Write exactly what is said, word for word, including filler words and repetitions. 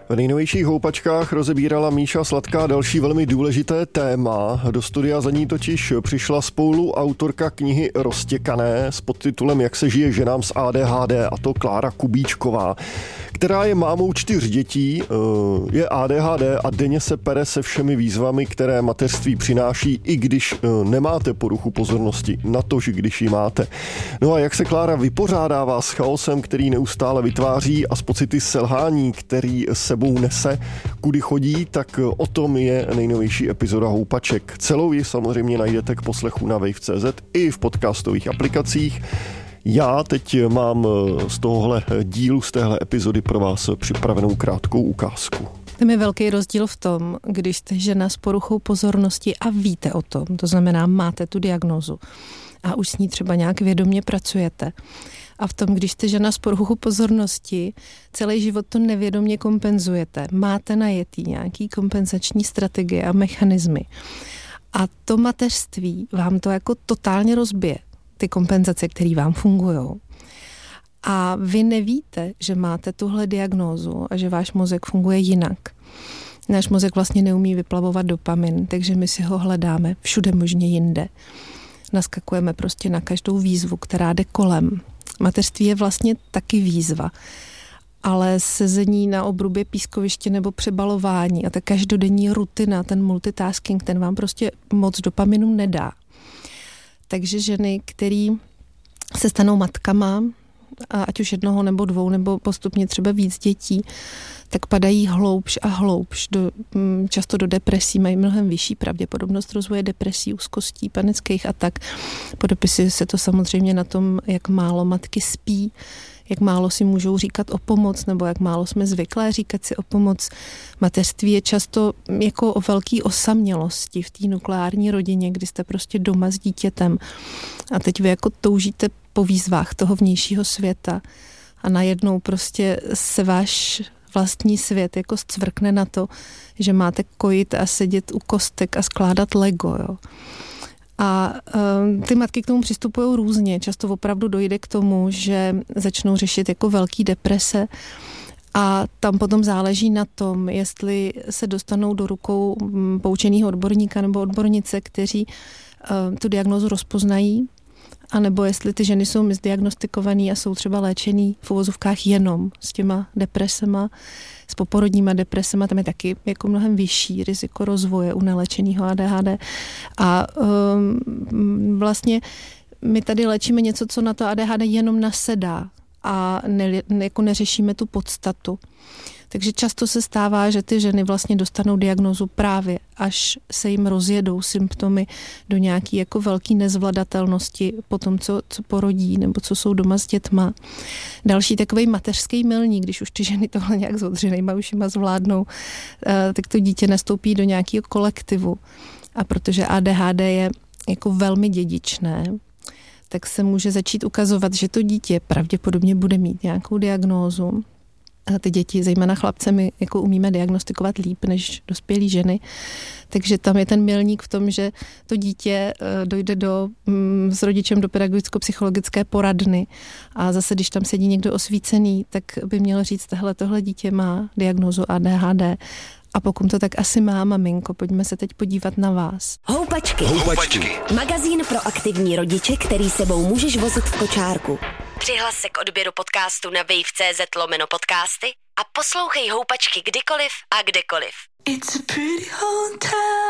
V nejnovějších houpačkách rozebírala Míša Sladká další velmi důležité téma. Do studia za ní totiž přišla spoluautorka knihy Roztěkané s podtitulem Jak se žije ženám s A D H D, a to Klára Kubíčková, která je mámou čtyř dětí, je A D H D a denně se pere se všemi výzvami, které mateřství přináší, i když nemáte poruchu pozornosti, natož když ji máte. No a jak se Klára vypořádává s chaosem, který neustále vytváří, a s pocity selhání, který sebou nese, kudy chodí, tak o tom je nejnovější epizoda Houpaček. Celou ji samozřejmě najdete k poslechu na wave tečka cé zet i v podcastových aplikacích. Já teď mám z tohohle dílu, z téhle epizody pro vás připravenou krátkou ukázku. Tam je velký rozdíl v tom, když jste žena s poruchou pozornosti a víte o tom, to znamená, máte tu diagnózu a už s ní třeba nějak vědomě pracujete. A v tom, když jste žena s poruchou pozornosti, celý život to nevědomě kompenzujete. Máte najetý nějaký kompenzační strategie a mechanismy. A to mateřství vám to jako totálně rozbije. Ty kompenzace, které vám fungují. A vy nevíte, že máte tuhle diagnózu a že váš mozek funguje jinak. Náš mozek vlastně neumí vyplavovat dopamin, takže my si ho hledáme všude možně jinde. Naskakujeme prostě na každou výzvu, která jde kolem. Mateřství je vlastně taky výzva, ale sezení na obrubě pískoviště nebo přebalování a ta každodenní rutina, ten multitasking, ten vám prostě moc dopaminu nedá. Takže ženy, které se stanou matkama, ať už jednoho nebo dvou, nebo postupně třeba víc dětí, tak padají hloubš a hloubš, do, často do depresí, mají mnohem vyšší pravděpodobnost rozvoje depresí, úzkostí, panických a tak. Podepisuje se to samozřejmě na tom, jak málo matky spí, jak málo si můžou říkat o pomoc, nebo jak málo jsme zvyklé říkat si o pomoc. Mateřství je často jako o velký osamělosti v té nukleární rodině, kdy jste prostě doma s dítětem a teď vy jako toužíte po výzvách toho vnějšího světa a najednou prostě se váš vlastní svět jako zcvrkne na to, že máte kojit a sedět u kostek a skládat Lego, jo. A um, ty matky k tomu přistupují různě. Často opravdu dojde k tomu, že začnou řešit jako velký deprese a tam potom záleží na tom, jestli se dostanou do rukou poučeného odborníka nebo odbornice, kteří uh, tu diagnózu rozpoznají, anebo jestli ty ženy jsou misdiagnostikovaný a jsou třeba léčený v uvozovkách jenom s těma depresema, s poporodníma depresema, tam je taky jako mnohem vyšší riziko rozvoje u neléčeného A D H D. A um, vlastně my tady léčíme něco, co na to A D H D jenom nasedá a ne, jako neřešíme tu podstatu. Takže často se stává, že ty ženy vlastně dostanou diagnózu právě, až se jim rozjedou symptomy do nějaký jako velký nezvladatelnosti po tom, co, co porodí nebo co jsou doma s dětma. Další takovej mateřský milník, když už ty ženy tohle nějak s odřenejma ušima zvládnou, tak to dítě nastoupí do nějakého kolektivu. A protože A D H D je jako velmi dědičné, tak se může začít ukazovat, že to dítě pravděpodobně bude mít nějakou diagnózu. A ty děti, zejména chlapce, my jako umíme diagnostikovat líp než dospělí ženy. Takže tam je ten milník v tom, že to dítě dojde do, s rodičem do pedagogicko-psychologické poradny a zase, když tam sedí někdo osvícený, tak by měl říct, tohle, tohle dítě má diagnózu A D H D. A pokud to tak asi má, maminko, pojďme se teď podívat na vás. Houpačky. Houpačky. Magazín pro aktivní rodiče, který sebou můžeš vozit v kočárku. Přihlas se k odběru podcastu na wave tečka cé zet lomeno podcasty a poslouchej Houpačky kdykoliv a kdekoliv. It's a pretty whole time.